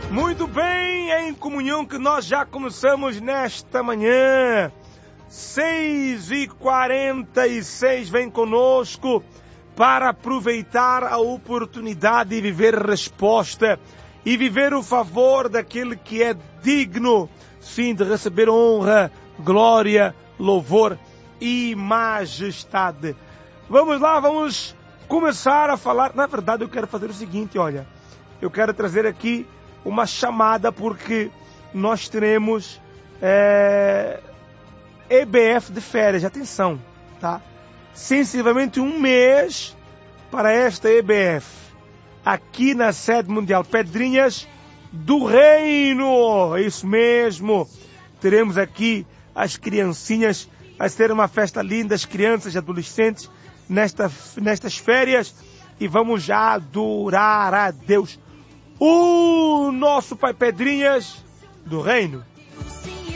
Muito bem, é em comunhão que nós já começamos nesta manhã. 6h46, vem conosco para aproveitar a oportunidade de viver resposta e viver o favor daquele que é digno, sim, de receber honra, glória, louvor e majestade. Vamos lá, vamos começar a falar. Na verdade, eu quero fazer o seguinte, olha, eu quero trazer aqui uma chamada porque nós teremos EBF de férias, atenção, tá? Sensivelmente um mês para esta EBF, aqui na sede mundial Pedrinhas do Reino, é isso mesmo. Teremos aqui as criancinhas, vai ser uma festa linda, as crianças e adolescentes nestas férias, e vamos já adorar a Deus, o nosso Pai Pedrinhas do Reino.